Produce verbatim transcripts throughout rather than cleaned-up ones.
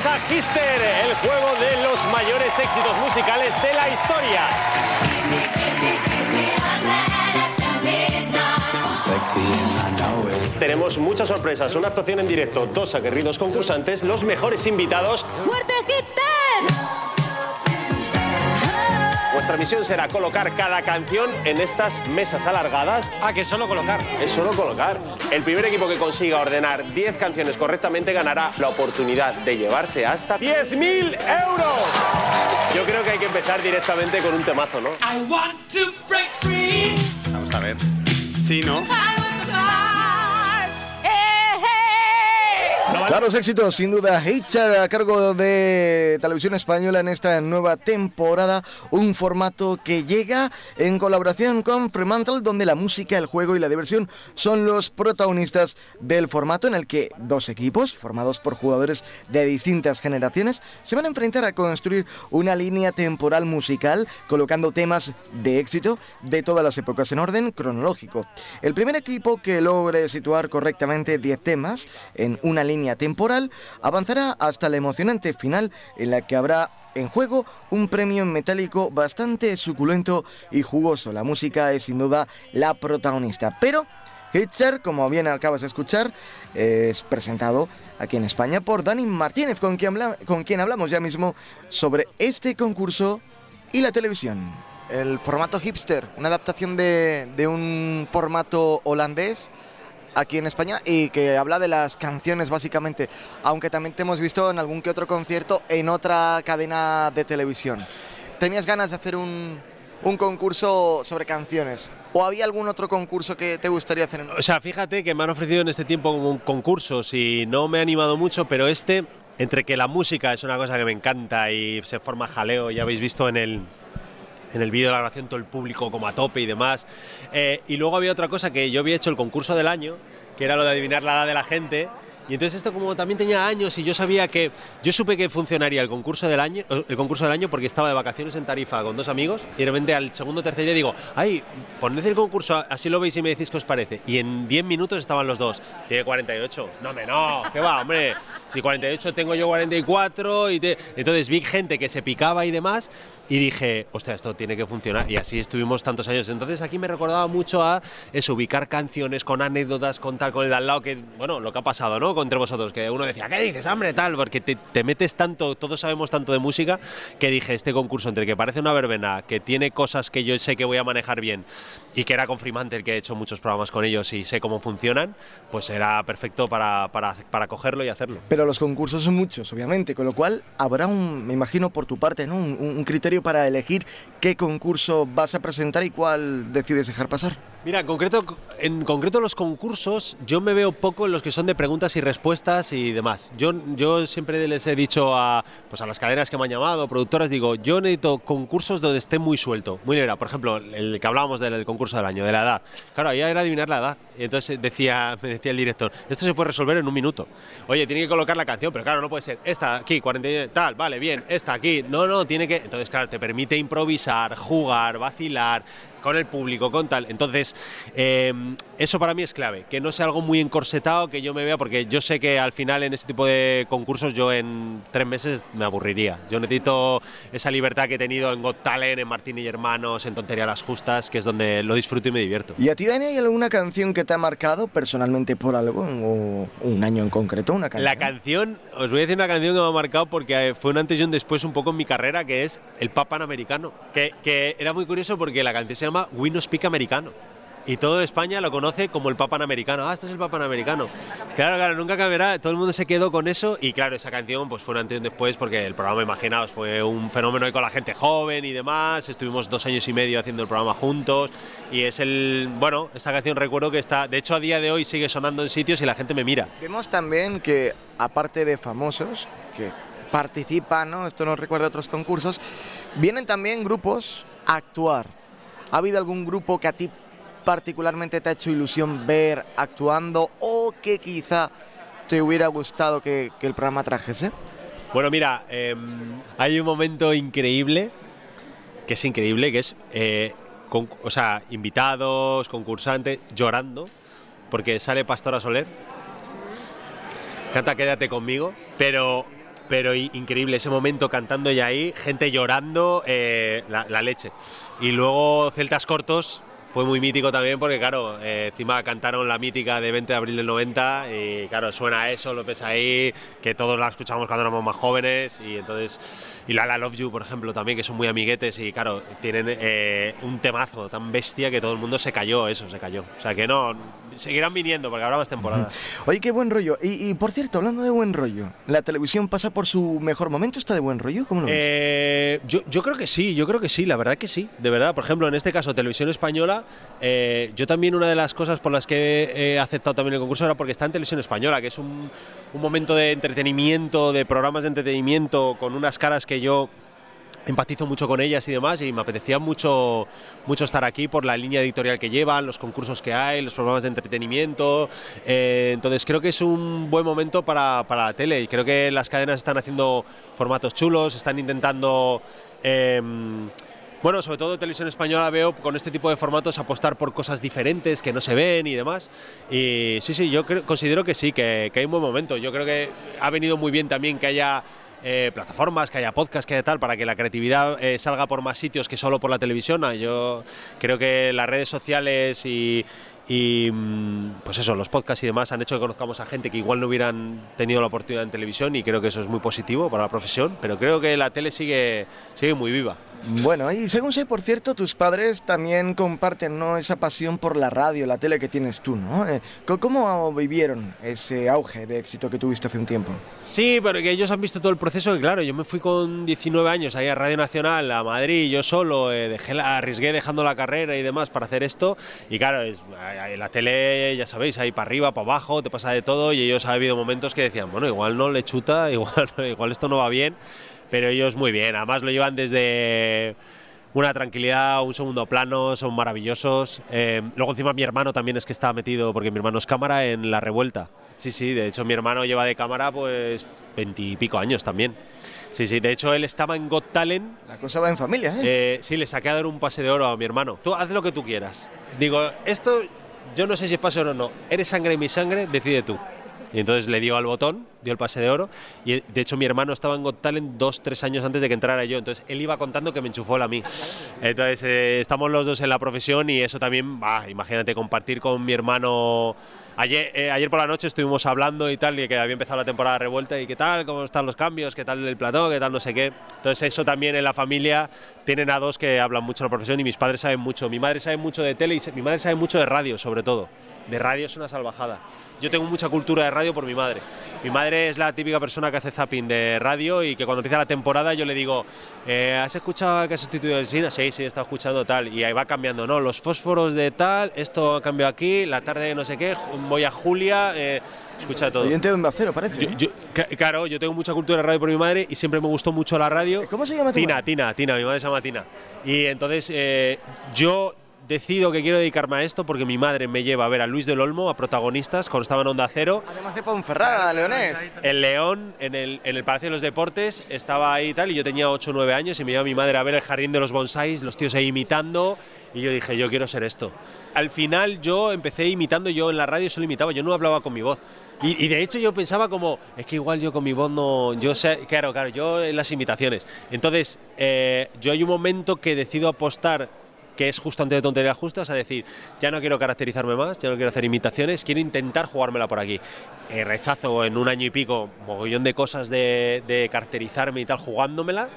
a Hipster, el juego de los mayores éxitos musicales de la historia. Tenemos muchas sorpresas, una actuación en directo, dos aguerridos concursantes, los mejores invitados. ¡Fuerte Hipster! Vuestra misión será colocar cada canción en estas mesas alargadas. Ah, que es solo colocar. Es solo colocar. El primer equipo que consiga ordenar diez canciones correctamente ganará la oportunidad de llevarse hasta diez mil euros. Yo creo que hay que empezar directamente con un temazo, ¿no? I want to break free. Vamos a ver. Sí, ¿no? Claros éxitos, sin duda. Hipster a cargo de Televisión Española en esta nueva temporada. Un formato que llega en colaboración con Fremantle, donde la música, el juego y la diversión son los protagonistas del formato, en el que dos equipos, formados por jugadores de distintas generaciones, se van a enfrentar a construir una línea temporal musical, colocando temas de éxito de todas las épocas en orden cronológico. El primer equipo que logre situar correctamente diez temas en una línea temporal avanzará hasta la emocionante final, en la que habrá en juego un premio en metálico bastante suculento y jugoso. La música es sin duda la protagonista, pero Hipster, como bien acabas de escuchar, es presentado aquí en España por Dani Martínez, con quien, habla, con quien hablamos ya mismo sobre este concurso y la televisión. El formato Hipster, una adaptación de, de un formato holandés aquí en España, y que habla de las canciones básicamente, aunque también te hemos visto en algún que otro concierto en otra cadena de televisión. ¿Tenías ganas de hacer un, un concurso sobre canciones? ¿O había algún otro concurso que te gustaría hacer? O sea, fíjate que me han ofrecido en este tiempo concursos y no me he animado mucho, pero este, entre que la música es una cosa que me encanta y se forma jaleo, ya habéis visto en el... en el vídeo de la grabación todo el público como a tope y demás. Eh, y luego había otra cosa, que yo había hecho el concurso del año, que era lo de adivinar la edad de la gente. Y entonces esto, como también tenía años y yo sabía que... Yo supe que funcionaría el concurso del año, el concurso del año porque estaba de vacaciones en Tarifa con dos amigos y de repente al segundo o tercer día digo, ay, poned el concurso, así lo veis y me decís qué os parece. Y en diez minutos estaban los dos. Tiene cuarenta y ocho. No, hombre, no, ¿qué va, hombre? Si cuarenta y ocho tengo yo cuarenta y cuatro y te... Entonces vi gente que se picaba y demás y dije, hostia, esto tiene que funcionar. Y así estuvimos tantos años. Entonces aquí me recordaba mucho a eso, ubicar canciones con anécdotas, con tal, con el de al lado, que, bueno, lo que ha pasado, ¿no? Entre vosotros, que uno decía, ¿qué dices, hombre, tal? Porque te, te metes tanto, todos sabemos tanto de música, que dije, este concurso, entre que parece una verbena, que tiene cosas que yo sé que voy a manejar bien, y que era con Fremantle, que he hecho muchos programas con ellos y sé cómo funcionan, pues era perfecto para, para, para cogerlo y hacerlo. Pero los concursos son muchos, obviamente, con lo cual habrá un, me imagino por tu parte, ¿no? un, un criterio para elegir qué concurso vas a presentar y cuál decides dejar pasar. Mira, en concreto, en concreto los concursos, yo me veo poco en los que son de preguntas y respuestas y demás. Yo, yo siempre les he dicho a, pues a las cadenas que me han llamado, productoras, digo, yo necesito concursos donde esté muy suelto, muy libre. Por ejemplo, el que hablábamos del concurso del año, de la edad. Claro, ahí era adivinar la edad. Y entonces decía, me decía el director, esto se puede resolver en un minuto. Oye, tiene que colocar la canción, pero claro, no puede ser esta aquí, cuarenta y tal, vale, bien, esta aquí. No, no, tiene que... Entonces, claro, te permite improvisar, jugar, vacilar con el público, con tal. Entonces, eh, eso para mí es clave, que no sea algo muy encorsetado, que yo me vea, porque yo sé que al final en este tipo de concursos yo en tres meses me aburriría. Yo necesito esa libertad que he tenido en Got Talent, en Martín y Hermanos, en Tontería las Justas, que es donde lo disfruto y me divierto. ¿Y a ti, Dani, hay alguna canción que te ha marcado personalmente por algo, o un año en concreto, una canción? La canción, os voy a decir una canción que me ha marcado porque fue un antes y un después un poco en mi carrera, que es el Pop Panamericano, que, que era muy curioso porque la canción se llama We No Speak Americano. Y todo España lo conoce como el Pop Panamericano. Ah, esto es el Pop Panamericano. Claro, claro, nunca cambiará. Todo el mundo se quedó con eso. Y claro, esa canción pues fue un antes y un después, porque el programa, imaginaos, fue un fenómeno ahí con la gente joven y demás. Estuvimos dos años y medio haciendo el programa juntos. Y es el... Bueno, esta canción recuerdo que está... De hecho, a día de hoy sigue sonando en sitios y la gente me mira. Vemos también que, aparte de famosos que participan, ¿no? Esto nos recuerda a otros concursos, vienen también grupos a actuar. ¿Ha habido algún grupo que a ti particularmente te ha hecho ilusión ver actuando, o que quizá te hubiera gustado que, que el programa trajese? Bueno, mira, eh, hay un momento increíble, que es increíble, que es, eh, con, o sea, invitados, concursantes, llorando, porque sale Pastora Soler, canta Quédate conmigo, pero pero increíble ese momento cantando ya ahí, gente llorando, eh, la, la leche. Y luego Celtas Cortos fue muy mítico también porque, claro, eh, encima cantaron la mítica de veinte de abril del noventa y, claro, suena eso, lo ves ahí, que todos la escuchamos cuando éramos más jóvenes y entonces... Y La La Love You, por ejemplo, también, que son muy amiguetes y, claro, tienen eh, un temazo tan bestia que todo el mundo se cayó, eso, se cayó. O sea que no, seguirán viniendo porque habrá más temporadas. Oye, qué buen rollo. Y, y, por cierto, hablando de buen rollo, ¿la televisión pasa por su mejor momento? ¿Está de buen rollo? ¿Cómo lo ves? Eh, yo, yo creo que sí, yo creo que sí, la verdad que sí, de verdad. Por ejemplo, en este caso, Televisión Española, eh, yo también una de las cosas por las que he aceptado también el concurso era porque está en Televisión Española, que es un, un momento de entretenimiento, de programas de entretenimiento con unas caras que yo empatizo mucho con ellas y demás, y me apetecía mucho, mucho estar aquí por la línea editorial que llevan, los concursos que hay, los programas de entretenimiento. Eh, entonces creo que es un buen momento para, para la tele y creo que las cadenas están haciendo formatos chulos, están intentando... Eh, Bueno, sobre todo en Televisión Española veo con este tipo de formatos apostar por cosas diferentes que no se ven y demás. Y sí, sí, yo creo, considero que sí, que, que hay un buen momento. Yo creo que ha venido muy bien también que haya eh, plataformas, que haya podcasts, que haya tal, para que la creatividad eh, salga por más sitios que solo por la televisión. Yo creo que las redes sociales y... Y pues eso, los podcasts y demás han hecho que conozcamos a gente que igual no hubieran tenido la oportunidad en televisión y creo que eso es muy positivo para la profesión, pero creo que la tele sigue, sigue muy viva. Bueno, y según sé, por cierto, tus padres también comparten, ¿no?, esa pasión por la radio, la tele que tienes tú, ¿no? Eh, ¿Cómo vivieron ese auge de éxito que tuviste hace un tiempo? Sí, pero que ellos han visto todo el proceso, que claro, yo me fui con diecinueve años ahí a Radio Nacional, a Madrid, yo solo, eh, dejé la, arriesgué dejando la carrera y demás para hacer esto, y claro, es, la tele, ya sabéis, ahí para arriba, para abajo, te pasa de todo, y ellos ha habido momentos que decían, bueno, igual no le chuta, igual, igual esto no va bien, pero ellos muy bien, además lo llevan desde una tranquilidad, un segundo plano, son maravillosos. Eh, luego encima mi hermano también es que está metido, porque mi hermano es cámara en La Revuelta. Sí, sí, de hecho mi hermano lleva de cámara pues veintipico años también. Sí, sí, de hecho él estaba en Got Talent. La cosa va en familia, ¿eh? eh sí, le saqué a dar un pase de oro a mi hermano. Tú haz lo que tú quieras. Digo, esto yo no sé si es pase de oro o no, eres sangre en mi sangre, decide tú. Y entonces le dio al botón, dio el pase de oro, y de hecho mi hermano estaba en Got Talent dos, tres años antes de que entrara yo, entonces él iba contando que me enchufó él a mí. Entonces eh, estamos los dos en la profesión y eso también, bah, imagínate, compartir con mi hermano. Ayer, eh, ayer por la noche estuvimos hablando y tal, y que había empezado la temporada de Revuelta y qué tal, cómo están los cambios, qué tal el plató, qué tal no sé qué. Entonces eso también en la familia, tienen a dos que hablan mucho de la profesión y mis padres saben mucho. Mi madre sabe mucho de tele y mi madre sabe mucho de radio, sobre todo. De radio es una salvajada. Yo tengo mucha cultura de radio por mi madre. Mi madre es la típica persona que hace zapping de radio y que cuando empieza la temporada yo le digo, eh, ¿has escuchado que ha sustituido el Sina? Sí, sí, he estado escuchando tal. Y ahí va cambiando, ¿no? Los fósforos de tal, esto ha cambiado aquí, la tarde no sé qué, voy a Julia, eh, escucha todo. Oyente de Onda Cero, parece. Yo, ¿eh? yo, claro, yo tengo mucha cultura de radio por mi madre y siempre me gustó mucho la radio. ¿Cómo se llama tu Tina, madre? Tina, Tina, mi madre se llama Tina. Y entonces eh, yo decido que quiero dedicarme a esto porque mi madre me lleva a ver a Luis del Olmo, a protagonistas, cuando estaba en Onda Cero. Además de Ponferrada, leonés. El León, en el, en el Palacio de los Deportes, estaba ahí y tal, y yo tenía ocho o nueve años y me lleva mi madre a ver el jardín de los bonsáis, los tíos ahí imitando, y yo dije, yo quiero ser esto. Al final yo empecé imitando, yo en la radio solo imitaba, yo no hablaba con mi voz. Y, y de hecho yo pensaba como, es que igual yo con mi voz no, yo sé, claro, claro, yo en las imitaciones. Entonces, eh, yo hay un momento que decido apostar, que es justo antes de Tonterías Justas, a decir, ya no quiero caracterizarme más, ya no quiero hacer imitaciones, quiero intentar jugármela por aquí. Eh, rechazo en un año y pico mogollón de cosas de, de caracterizarme y tal, jugándomela,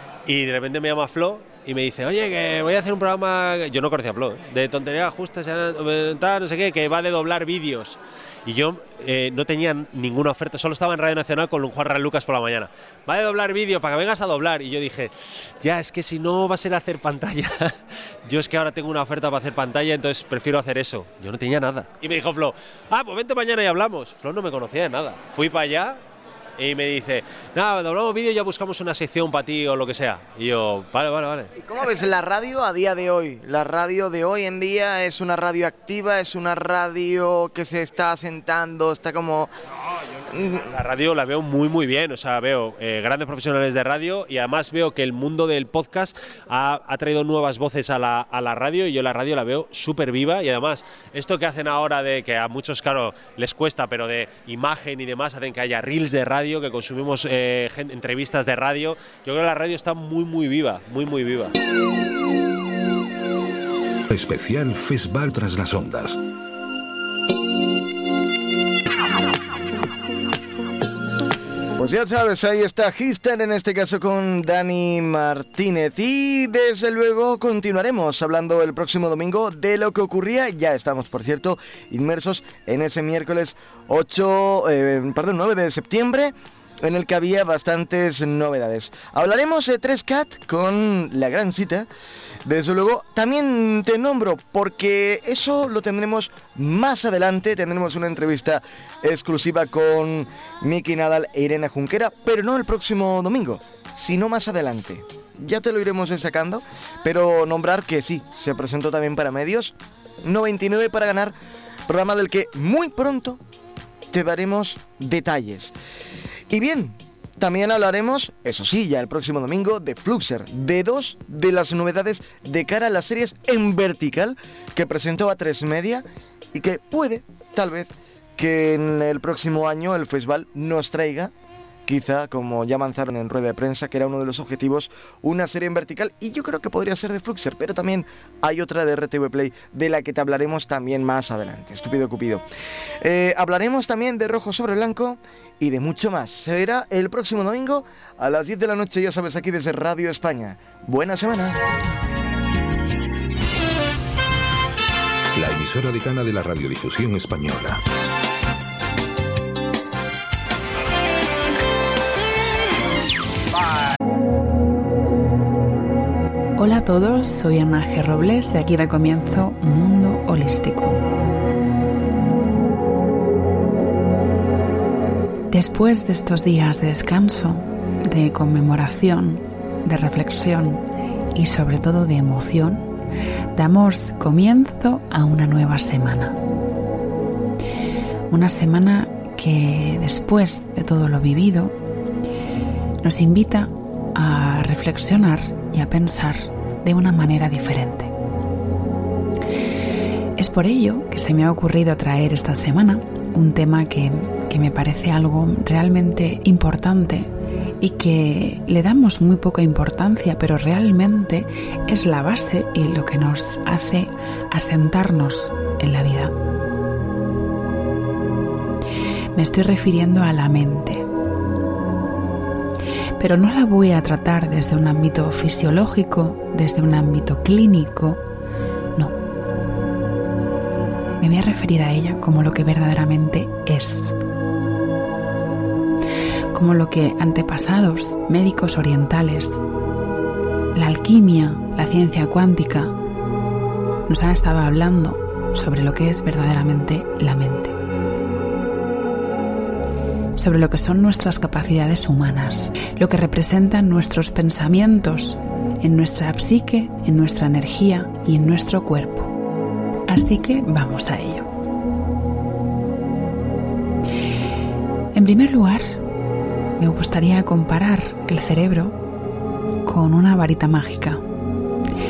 y de repente me llama Flo y me dice, oye, que voy a hacer un programa, yo no conocía a Flo, ¿eh? de Tonterías Justas, tal, no sé qué, que va de doblar vídeos. Y yo eh, no tenía ninguna oferta, solo estaba en Radio Nacional con Juan Ran Lucas por la mañana. Va de doblar vídeo para que vengas a doblar. Y yo dije, ya, es que si no va a ser hacer pantalla. Yo es que ahora tengo una oferta para hacer pantalla, entonces prefiero hacer eso. Yo no tenía nada. Y me dijo Flo, ah, pues vente mañana y hablamos. Flo no me conocía de nada. Fui para allá y me dice, nada, doblamos vídeo y ya buscamos una sección para ti o lo que sea. Y yo, vale, vale, vale. ¿Y cómo ves la radio a día de hoy? La radio de hoy en día es una radio activa, es una radio que se está asentando, está como... La radio la veo muy muy bien, o sea, veo eh, grandes profesionales de radio y además veo que el mundo del podcast ha, ha traído nuevas voces a la, a la radio y yo la radio la veo súper viva y además esto que hacen ahora de que a muchos, claro, les cuesta, pero de imagen y demás, hacen que haya reels de radio, que consumimos eh, gente, entrevistas de radio. Yo creo que la radio está muy muy viva, muy muy viva. Especial Festival tras las ondas. Pues ya sabes, ahí está Hipster, en este caso con Dani Martínez. Y desde luego continuaremos hablando el próximo domingo de lo que ocurría. Ya estamos, por cierto, inmersos en ese miércoles ocho, eh, perdón, nueve de septiembre, en el que había bastantes novedades. Hablaremos de tres cat con la gran cita. Desde luego, también te nombro, porque eso lo tendremos más adelante. Tendremos una entrevista exclusiva con Miki Nadal e Irene Junquera, pero no el próximo domingo, sino más adelante. Ya te lo iremos sacando, pero nombrar que sí, se presentó también para medios. noventa y nueve para ganar, programa del que muy pronto te daremos detalles. Y bien, también hablaremos, eso sí, ya el próximo domingo, de Fluxer, de dos de las novedades de cara a las series en vertical que presentó A tres Media y que puede, tal vez, que en el próximo año el festival nos traiga, quizá, como ya avanzaron en rueda de prensa, que era uno de los objetivos, una serie en vertical, y yo creo que podría ser de Fluxer, pero también hay otra de R T V Play de la que te hablaremos también más adelante. Estúpido Cupido. Eh, hablaremos también de Rojo sobre Blanco y de mucho más. Será el próximo domingo a las diez de la noche, ya sabes, aquí desde Radio España. Buena semana. La emisora decana de la radiodifusión española. Hola a todos, soy Ana G. Robles y aquí da comienzo Mundo Holístico. Después de estos días de descanso, de conmemoración, de reflexión y sobre todo de emoción, damos comienzo a una nueva semana. Una semana que, después de todo lo vivido, nos invita a reflexionar y a pensar de una manera diferente. Es por ello que se me ha ocurrido traer esta semana un tema que, que me parece algo realmente importante y que le damos muy poca importancia, pero realmente es la base y lo que nos hace asentarnos en la vida. Me estoy refiriendo a la mente. Pero no la voy a tratar desde un ámbito fisiológico, desde un ámbito clínico, no. Me voy a referir a ella como lo que verdaderamente es. Como lo que antepasados médicos orientales, la alquimia, la ciencia cuántica, nos han estado hablando sobre lo que es verdaderamente la mente. Sobre lo que son nuestras capacidades humanas, lo que representan nuestros pensamientos en nuestra psique, en nuestra energía y en nuestro cuerpo. Así que vamos a ello. En primer lugar, me gustaría comparar el cerebro con una varita mágica.